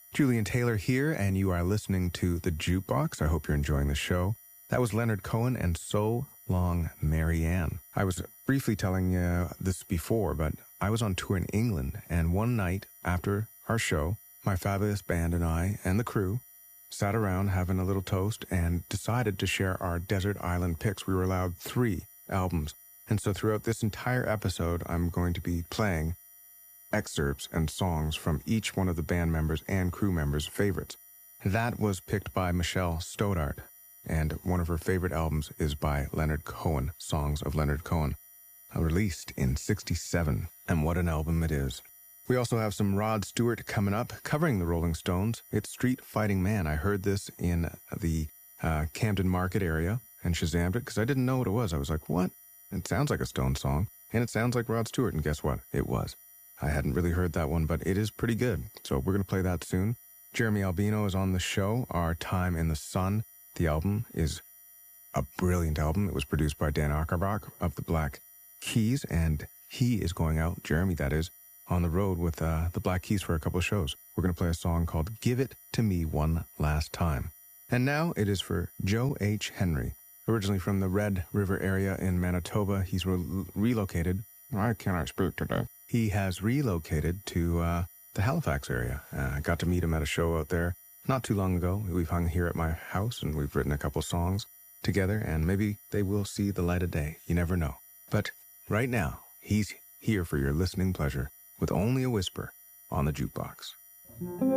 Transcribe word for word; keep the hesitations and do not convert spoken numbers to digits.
Julian Taylor here, and you are listening to The Jukebox. I hope you're enjoying the show. That was Leonard Cohen and So Long, Marianne. I was briefly telling you this before, but I was on tour in England, and one night after our show, my fabulous band and I and the crew sat around having a little toast and decided to share our desert island picks. We were allowed three albums. And so throughout this entire episode, I'm going to be playing excerpts and songs from each one of the band members and crew members' favorites. That was picked by Michelle Stoddart, and one of her favorite albums is by Leonard Cohen, Songs of Leonard Cohen, released in sixty-seven. And what an album it is. We also have some Rod Stewart coming up, covering the Rolling Stones. It's Street Fighting Man. I heard this in the uh, Camden Market area and Shazammed it because I didn't know what it was. I was like, what? It sounds like a Stones song, and it sounds like Rod Stewart, and guess what? It was. I hadn't really heard that one, but it is pretty good. So we're going to play that soon. Jeremy Albino is on the show. Our Time in the Sun. The album is a brilliant album. It was produced by Dan Auerbach of the Black Keys, and he is going out, Jeremy that is, on the road with uh, the Black Keys for a couple of shows. We're going to play a song called Give It to Me One Last Time. And now it is for Joe H. Henry. Originally from the Red River area in Manitoba, he's re- relocated. Why can't I speak today? He has relocated to uh, the Halifax area. Uh, I got to meet him at a show out there not too long ago. We've hung here at my house, and we've written a couple songs together, and maybe they will see the light of day. You never know. But right now, he's here for your listening pleasure with Only a Whisper on the Jukebox.